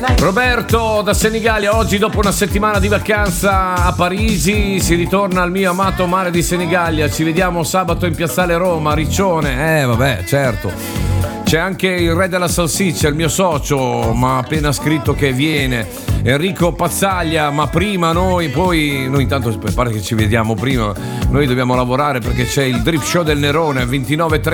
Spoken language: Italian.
Roberto da Senigallia, oggi dopo una settimana di vacanza a Parigi si ritorna al mio amato mare di Senigallia. Ci vediamo sabato in Piazzale Roma, Riccione. Vabbè, certo. C'è anche il re della salsiccia, il mio socio, ma ha appena scritto che viene. Enrico Pazzaglia, ma prima noi intanto pare che ci vediamo prima, noi dobbiamo lavorare perché c'è il Drip Show del Nerone 29-30